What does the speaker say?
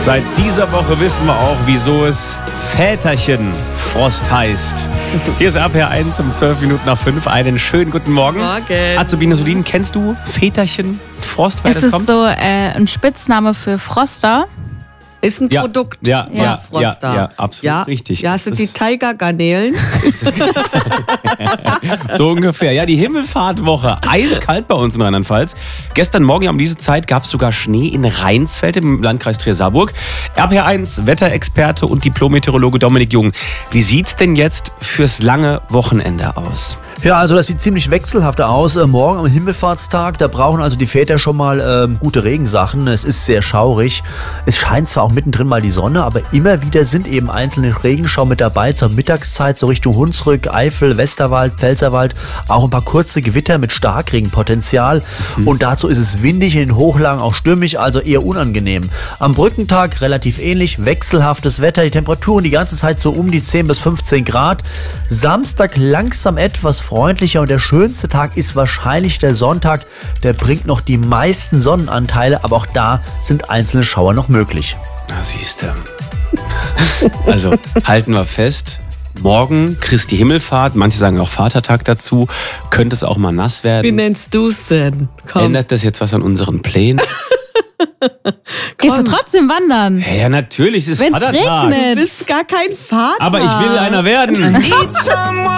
Seit dieser Woche wissen wir auch, wieso es Väterchen-Frost heißt. Hier ist RPR1 um 12 Minuten nach 5. Einen schönen guten Morgen. Morgen. Azubine Solin, kennst du Väterchen-Frost, woher das kommt? Ist es so ein Spitzname für Froster? Ist ein Produkt. Ja, Froster. absolut richtig. Ja, sind die Das Tigergarnelen. so ungefähr. Ja, die Himmelfahrtwoche. Eiskalt bei uns in Rheinland-Pfalz. Gestern Morgen um diese Zeit gab es sogar Schnee in Rheinsfeld im Landkreis Trier-Saarburg. RPR1 Wetterexperte und Diplom-Meteorologe Dominik Jung. Wie sieht's denn jetzt fürs lange Wochenende aus? Ja, also das sieht ziemlich wechselhaft aus. Morgen am Himmelfahrtstag, da brauchen also die Väter schon mal gute Regensachen. Es ist sehr schaurig. Es scheint zwar auch mittendrin mal die Sonne, aber immer wieder sind eben einzelne Regenschauer mit dabei zur Mittagszeit, so Richtung Hunsrück, Eifel, Westerwald, Pfälzerwald. Auch ein paar kurze Gewitter mit Starkregenpotenzial. Und dazu ist es windig, in den Hochlagen auch stürmisch, also eher unangenehm. Am Brückentag relativ ähnlich, wechselhaftes Wetter, die Temperaturen die ganze Zeit so um die 10 bis 15 Grad. Samstag langsam etwas freundlicher und der schönste Tag ist wahrscheinlich der Sonntag. Der bringt noch die meisten Sonnenanteile, aber auch da sind einzelne Schauer noch möglich. Na, siehst du. Also, halten wir fest. Morgen Christi Himmelfahrt, manche sagen auch Vatertag dazu, könnte es auch mal nass Wie werden. nennst du es denn? Komm. Ändert das jetzt was an unseren Plänen? Gehst du trotzdem wandern? Ja, natürlich, es ist Wenn's Vatertag. regnet. Du bist gar kein Vater. Aber ich will einer werden.